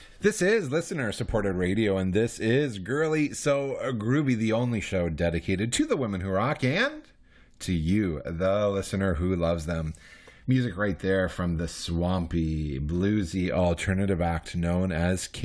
This is listener-supported radio, and this is Girly So Groovy, the only show dedicated to the women who rock and to you, the listener who loves them. Music right there from the swampy, bluesy alternative act known as